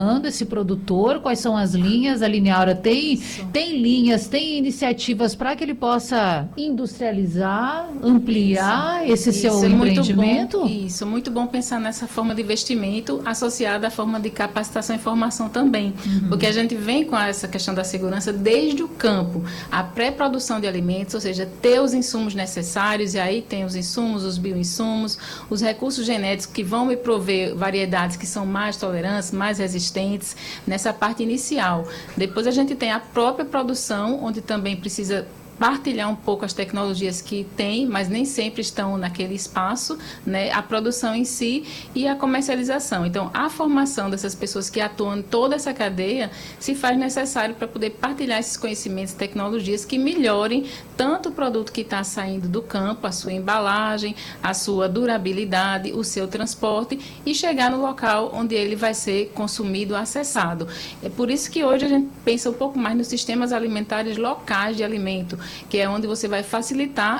esse produtor? Quais são as linhas? A Lineaura tem linhas, tem iniciativas para que ele possa industrializar, ampliar esse seu é empreendimento? Muito bom pensar nessa forma de investimento associada à forma de capacitação e formação também, porque a gente vem com essa questão da segurança desde o campo, a pré-produção de alimentos, ou seja, ter os insumos necessários, e aí tem os insumos, os bioinsumos, os recursos genéticos que vão me prover variedades que são mais tolerantes, mais resistentes, nessa parte inicial. Depois a gente tem a própria produção, onde também precisa partilhar um pouco as tecnologias que tem, mas nem sempre estão naquele espaço, né? A produção em si e a comercialização. Então, a formação dessas pessoas que atuam em toda essa cadeia se faz necessário para poder partilhar esses conhecimentos e tecnologias que melhorem tanto o produto que está saindo do campo, a sua embalagem, a sua durabilidade, o seu transporte e chegar no local onde ele vai ser consumido, acessado. É por isso que hoje a gente pensa um pouco mais nos sistemas alimentares locais de alimento, que é onde você vai facilitar